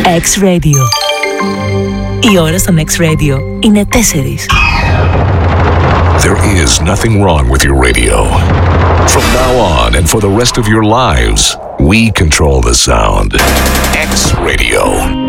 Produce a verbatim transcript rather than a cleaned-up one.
X-Radio. Η ώρα στον X-Radio είναι τέσσερις. There is nothing wrong with your radio. From now on and for the rest of your lives, we control the sound. X-Radio.